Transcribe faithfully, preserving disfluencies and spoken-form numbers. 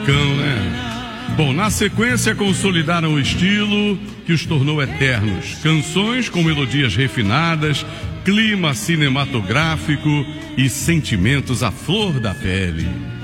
Cão, né? Bom, na sequência consolidaram o estilo que os tornou eternos. Canções com melodias refinadas, clima cinematográfico e sentimentos à flor da pele.